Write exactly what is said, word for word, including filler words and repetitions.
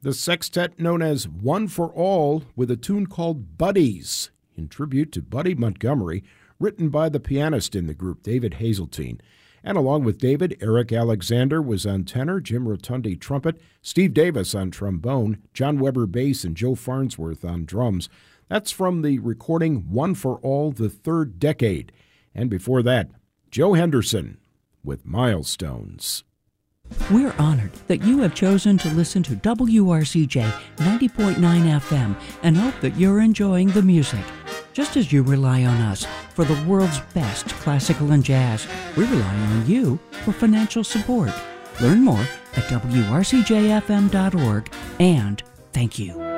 the sextet known as One for All with a tune called Buddies, in tribute to Buddy Montgomery, written by the pianist in the group, David Hazeltine. And along with David, Eric Alexander was on tenor, Jim Rotundi trumpet, Steve Davis on trombone, John Weber bass, and Joe Farnsworth on drums. That's from the recording One for All, the Third Decade. And before that, Joe Henderson with Milestones. We're honored that you have chosen to listen to W R C J ninety point nine F M and hope that you're enjoying the music. Just as you rely on us for the world's best classical and jazz, we rely on you for financial support. Learn more at W R C J F M dot org, and thank you.